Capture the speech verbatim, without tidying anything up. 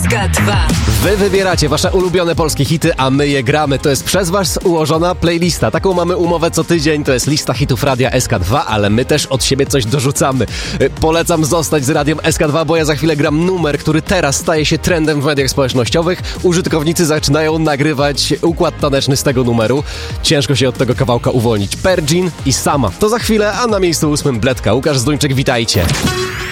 S K dwa. Wy wybieracie wasze ulubione polskie hity, a my je gramy. To jest przez was ułożona playlista. Taką mamy umowę co tydzień. To jest lista hitów Radia S K dwa, ale my też od siebie coś dorzucamy. Polecam zostać z Radiem S K dwa, bo ja za chwilę gram numer, który teraz staje się trendem w mediach społecznościowych. Użytkownicy zaczynają nagrywać układ taneczny z tego numeru. Ciężko się od tego kawałka uwolnić. Pergin i Sama. To za chwilę, a na miejscu ósmym Bledka. Łukasz Zduńczyk, witajcie.